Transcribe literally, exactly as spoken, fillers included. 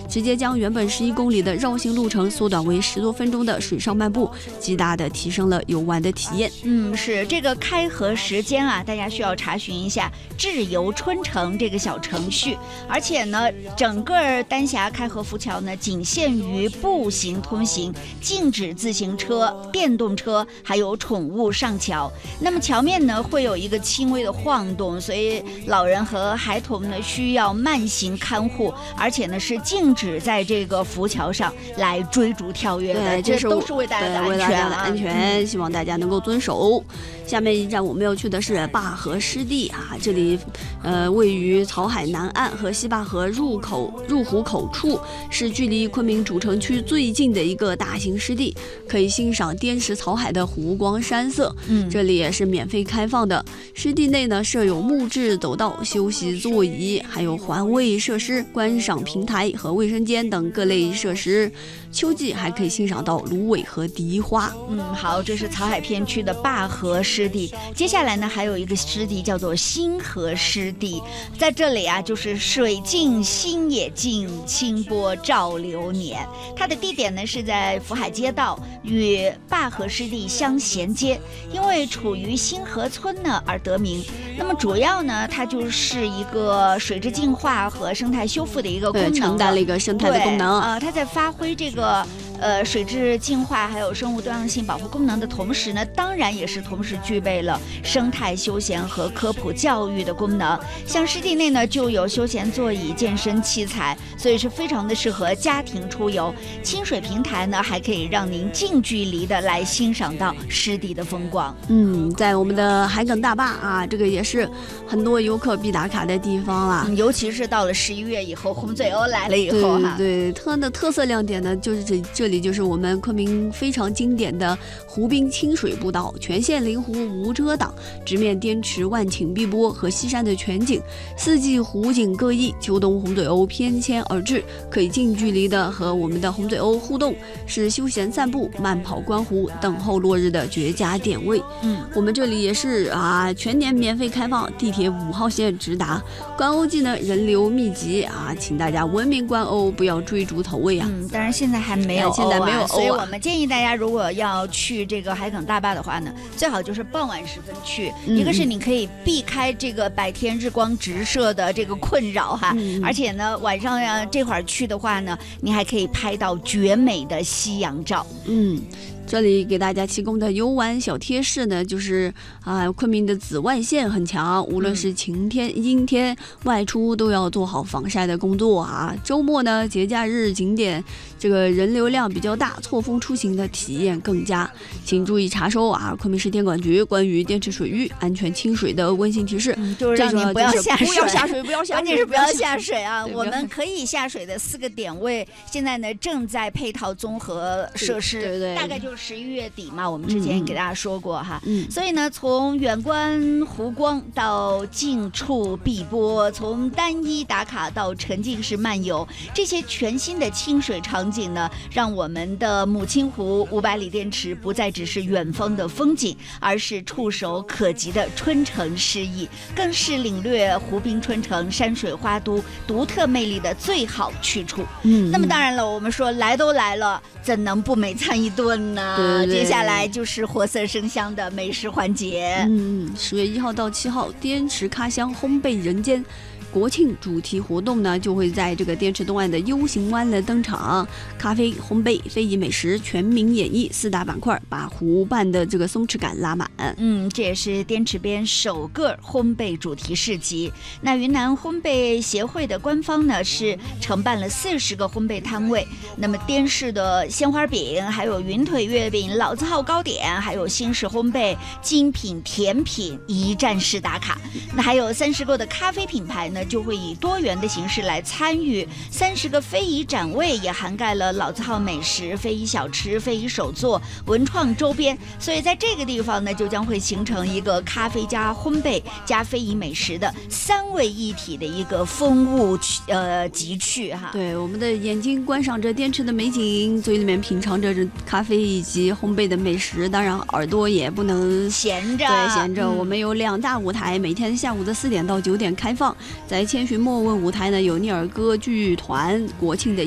直接将原本十一公里的绕行路程缩短为十多分钟的水上漫步，极大的提升了游玩的体验。 嗯，是这个开河时间啊，大家需要查询一下智游春城这个小程序。而且呢，整个丹霞开河浮桥呢，仅限于步行通行，禁止自行车、电动车还有宠物上桥。那么桥面呢会有一个轻微的晃动，所以老人和孩童呢需要慢行看护，而且呢是禁止在这个浮桥上来追逐跳跃的， 这都是为大家的安全、啊、 安全、嗯，希望大家能够遵守。下面一站我们要去的是灞河湿地啊，这里呃位于草海南岸和西灞河入口入湖口处，是距离昆明主城区最近的一个大型湿地，可以欣赏滇池草海的湖光山色。嗯，这里也是免费开放的。湿地内呢设有木质走道、休息座椅，还有环卫设施、观赏平台和卫生间等各类设施。秋季还可以欣赏到芦苇和荻花。 嗯，好，这是草海片区的灞河湿地。接下来呢，还有一个湿地叫做星河湿地，在这里啊，就是水静星也静，清波照流年。它的地点呢是在福海街道，与灞河湿地相衔接，因为处于星河村呢而得名。那么主要呢，它就是一个水质净化和生态修复的一个功能， 承担了一个生态的功能。 呃，它在发挥这个呃水质净化还有生物多样性保护功能的同时呢，当然也是同时具备了生态休闲和科普教育的功能。像湿地内呢就有休闲座椅、健身器材，所以是非常的适合家庭出游。清水平台呢还可以让您近距离的来欣赏到湿地的风光。 嗯，在我们的海埂大坝啊，这个也是很多游客必打卡的地方啦、 嗯、尤其是到了十一月以后，红嘴鸥来了以后哈， 对，对，它的特色亮点呢就是这这里就是我们昆明非常经典的湖滨清水步道，全线临湖无遮挡，直面滇池万顷碧波和西山的全景，四季湖景各异，秋冬红嘴鸥翩跹而至，可以近距离的和我们的红嘴鸥互动，是休闲散步、慢跑观湖、等候落日的绝佳点位。嗯，我们这里也是啊，全年免费开放，地铁五号线直达。观鸥季呢人流密集啊，请大家文明观鸥，不要追逐投喂啊。 嗯，当然现在还没有、啊， 现在没有、啊， 所以我们建议大家如果要去这个海埂大坝的话呢，最好就是傍晚时分去、嗯、一个是你可以避开这个白天日光直射的这个困扰哈、嗯、而且呢晚上呀这会儿去的话呢，你还可以拍到绝美的夕阳照。 嗯，这里给大家提供的游玩小贴士呢，就是啊，昆明的紫外线很强，无论是晴天、嗯、阴天，外出都要做好防晒的工作啊。周末呢，节假日景点这个人流量比较大，错峰出行的体验更佳，请注意查收啊，昆明市电管局关于滇池水域安全清水的温馨提示， 嗯、就是让你不要下水， 不要下水，不要下水， 关键是不要下水啊！我们可以下水的四个点位，现在呢正在配套综合设施， 对 对, 对， 大概就是十一月底嘛，我们之前给大家说过哈。 嗯， 所以呢，从远观湖光到近处碧波，从单一打卡到沉浸式漫游，这些全新的清水场景呢，让我们的母亲湖五百里滇池不再只是远方的风景，而是触手可及的春城诗意，更是领略湖滨春城山水花都独特魅力的最好去处。嗯，那么当然了，我们说来都来了，怎能不美餐一顿呢？ 对对对， 接下来就是活色生香的美食环节。 嗯，十月一号到七号，滇池咖乡烘焙人间国庆主题活动呢，就会在这个滇池东岸的 U 型湾来登场。咖啡、烘焙、非遗美食全民演绎四大板块，把湖畔的这个松弛感拉满。 嗯，这也是滇池边首个烘焙主题市集。那云南烘焙协会的官方呢是承办了四十个烘焙摊位。那么滇式的鲜花饼，还有云腿月饼、老字号糕点，还有新式烘焙、精品甜品一站式打卡。那还有三十个的咖啡品牌呢，就会以多元的形式来参与。三十个非遗展位也涵盖了老字号美食、非遗小吃、非遗手作、文创周边，所以在这个地方呢，就将会形成一个咖啡加烘焙加非遗美食的三位一体的一个风物呃集趣哈。 对，我们的眼睛观赏着滇池的美景，嘴里面品尝着咖啡以及烘焙的美食，当然耳朵也不能闲着。 对，闲着、嗯。我们有两大舞台，每天下午的四点到九点开放。在千寻莫问舞台呢，有聂耳歌剧团国庆的